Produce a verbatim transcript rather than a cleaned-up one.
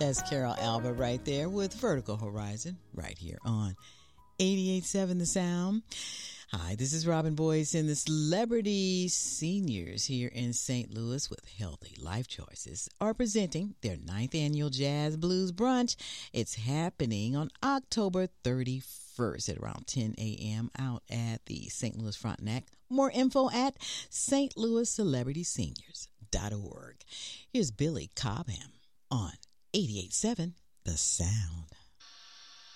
That's Carol Alba right there with Vertical Horizon right here on eighty-eight point seven The Sound. Hi, this is Robin Boyce, and the Celebrity Seniors here in Saint Louis with Healthy Life Choices are presenting their ninth annual Jazz Blues Brunch. It's happening on October thirty-first at around ten a.m. out at the Saint Louis Frontenac. More info at st louis celebrity seniors dot org. Here's Billy Cobham on eighty-eight point seven The Sound.